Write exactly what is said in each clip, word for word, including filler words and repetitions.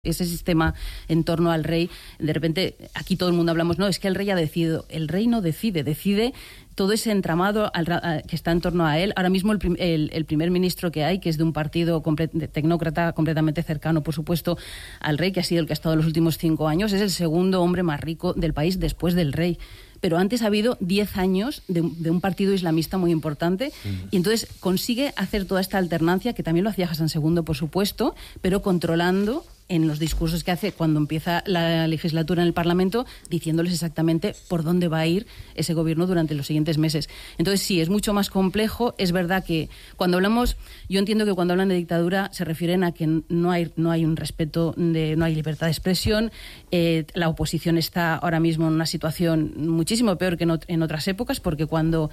ese sistema en torno al rey, de repente aquí todo el mundo hablamos, no, es que el rey ha decidido. El rey no decide, decide todo ese entramado al, a, que está en torno a él. Ahora mismo el, prim, el, el primer ministro que hay, que es de un partido complet, de tecnócrata completamente cercano, por supuesto, al rey, que ha sido el que ha estado los últimos cinco años, es el segundo hombre más rico del país después del rey. Pero antes ha habido diez años de, de un partido islamista muy importante, mm. y entonces consigue hacer toda esta alternancia, que también lo hacía Hassan segundo, por supuesto, pero controlando en los discursos que hace cuando empieza la legislatura en el Parlamento, diciéndoles exactamente por dónde va a ir ese gobierno durante los siguientes meses. Entonces sí, es mucho más complejo. Es verdad que cuando hablamos, yo entiendo que cuando hablan de dictadura se refieren a que no hay, no hay un respeto, de, no hay libertad de expresión, eh, la oposición está ahora mismo en una situación muchísimo peor que en, ot- en otras épocas, porque cuando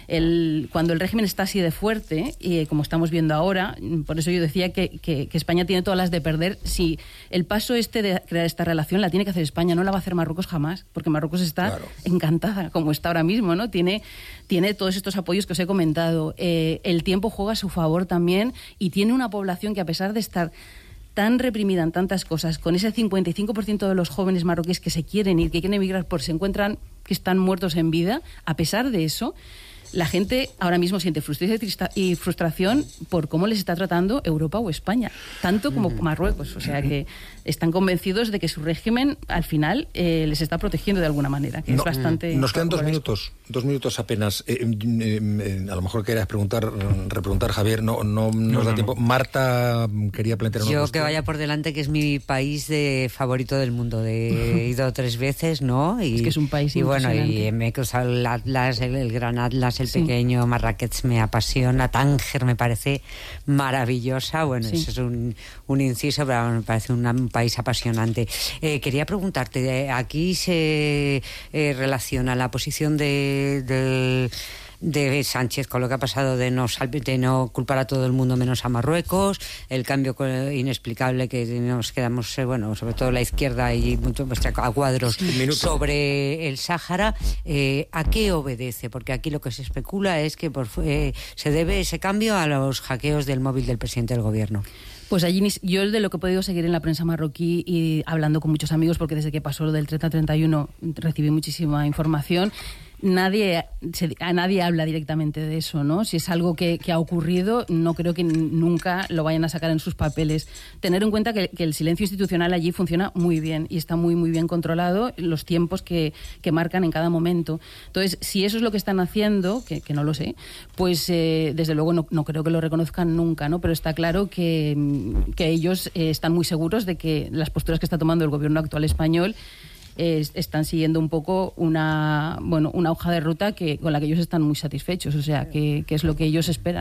el, cuando el régimen está así de fuerte, y como estamos viendo ahora, por eso yo decía que, que, que España tiene todas las de perder. Si el paso este de crear esta relación la tiene que hacer España, no la va a hacer Marruecos jamás, porque Marruecos está claro. encantada, como está ahora mismo, ¿no? Tiene, tiene todos estos apoyos que os he comentado. Eh, el tiempo juega a su favor también, y tiene una población que, a pesar de estar tan reprimida en tantas cosas, con ese cincuenta y cinco por ciento de los jóvenes marroquíes que se quieren ir, que quieren emigrar, porque se encuentran que están muertos en vida, a pesar de eso, la gente ahora mismo siente frustración y frustración por cómo les está tratando Europa o España, tanto como Marruecos. O sea, que están convencidos de que su régimen al final eh, les está protegiendo de alguna manera, que no, es bastante... Nos quedan dos minutos, dos minutos apenas. Eh, eh, eh, a lo mejor querías preguntar, repreguntar, Javier, no, no, no nos da no, tiempo. No. Marta quería plantear una Yo cuestión. Que vaya por delante, que es mi país de favorito del mundo. De, he ido tres veces, ¿no? Y, es que es un país y bueno, y me he cruzado el Atlas, el, el Gran Atlas, el sí. pequeño, Marrakech me apasiona, Tánger me parece maravillosa. Bueno, sí. eso es un, un inciso, pero me parece una, un país apasionante. Eh, quería preguntarte, aquí se eh, relaciona la posición de... de de Sánchez con lo que ha pasado de no, de no culpar a todo el mundo menos a Marruecos, el cambio inexplicable que nos quedamos, bueno, sobre todo la izquierda y mucho a cuadros sí, sobre el Sáhara. Eh, ¿A qué obedece? Porque aquí lo que se especula es que por, eh, se debe ese cambio a los hackeos del móvil del presidente del gobierno. Pues allí, yo de lo que he podido seguir en la prensa marroquí y hablando con muchos amigos, porque desde que pasó lo del treinta treinta y uno recibí muchísima información, nadie se, a nadie habla directamente de eso, ¿no? Si es algo que, que ha ocurrido, no creo que nunca lo vayan a sacar en sus papeles. Tener en cuenta que, que el silencio institucional allí funciona muy bien y está muy muy bien controlado, los tiempos que, que marcan en cada momento. Entonces, si eso es lo que están haciendo, que, que no lo sé, pues eh, desde luego no, no creo que lo reconozcan nunca, ¿no? Pero está claro que, que ellos eh, están muy seguros de que las posturas que está tomando el gobierno actual español Es, están siguiendo un poco una, bueno, una hoja de ruta que, con la que ellos están muy satisfechos, o sea, que, que es lo que ellos esperan.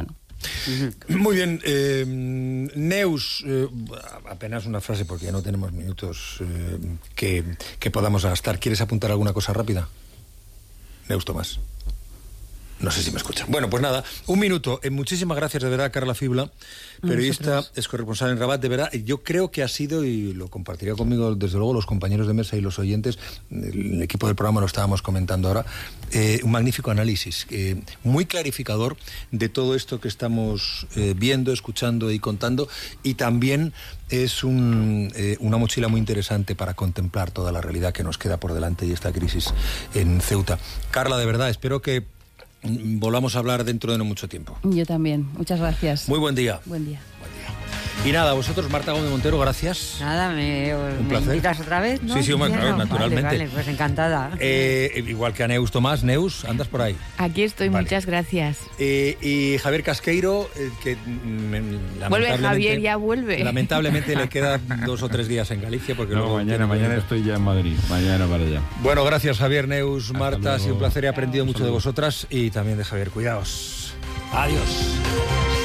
Muy bien, eh, Neus, eh, apenas una frase porque ya no tenemos minutos eh, que, que podamos gastar. ¿Quieres apuntar alguna cosa rápida? Neus Tomás. No sé si me escuchan. Bueno, pues nada, un minuto. Eh, muchísimas gracias, de verdad, Carla Fibla, periodista, es corresponsal en Rabat. De verdad, yo creo que ha sido, y lo compartiría conmigo, desde luego, los compañeros de mesa y los oyentes, el equipo del programa lo estábamos comentando ahora, eh, un magnífico análisis, eh, muy clarificador de todo esto que estamos eh, viendo, escuchando y contando, y también es un, eh, una mochila muy interesante para contemplar toda la realidad que nos queda por delante y esta crisis en Ceuta. Carla, de verdad, espero que volvamos a hablar dentro de no mucho tiempo. Yo también. Muchas gracias. Muy buen día. Buen día. Buen día. Y nada, vosotros, Marta Gómez Montero, gracias. Nada, me, Un me placer. invitas otra vez, ¿no? Sí, sí, bueno, claro, naturalmente. Vale, vale, pues encantada. Eh, igual que a Neus Tomás. Neus, ¿andas por ahí? Aquí estoy, vale. Muchas gracias. Eh, y Javier Casqueiro, eh, que mm, vuelve Javier, ya vuelve. Lamentablemente le quedan dos o tres días en Galicia. Porque no, luego mañana, mañana que... estoy ya en Madrid, mañana para allá. Bueno, gracias Javier, Neus, Hasta Marta, luego. ha sido un placer, he aprendido Chao. mucho de vosotras y también de Javier. Cuidaos. Adiós.